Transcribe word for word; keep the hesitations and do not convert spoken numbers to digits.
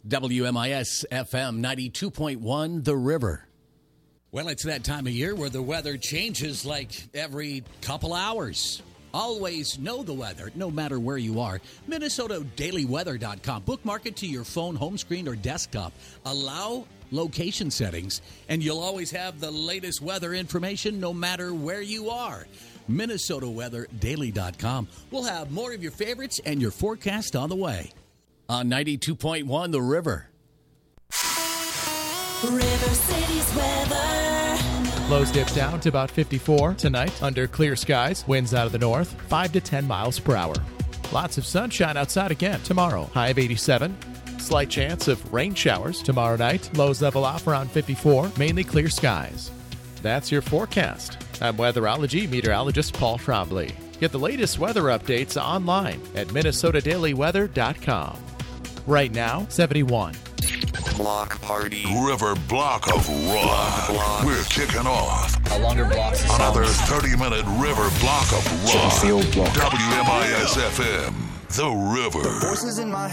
W M I S F M ninety-two point one, The River. Well, it's that time of year where the weather changes like every couple hours. Always know the weather, no matter where you are. Minnesota Daily Weather dot com. Bookmark it to your phone, home screen, or desktop. Allow location settings, and you'll always have the latest weather information no matter where you are. Minnesota Weather Daily dot com. We'll have more of your favorites and your forecast on the way. On ninety-two point one, The River. River City's weather. Lows dip down to about fifty-four tonight under clear skies. Winds out of the north, five to ten miles per hour. Lots of sunshine outside again tomorrow. High of eighty-seven. Slight chance of rain showers tomorrow night. Lows level off around fifty-four. Mainly clear skies. That's your forecast. I'm weatherology meteorologist Paul Trombley. Get the latest weather updates online at Minnesota Daily Weather dot com. Right now, seventy-one. Block party. River block of rock. Block. We're kicking off A longer block. another thirty-minute River block of rock. Field block. W M I S F M, The River. Voices in my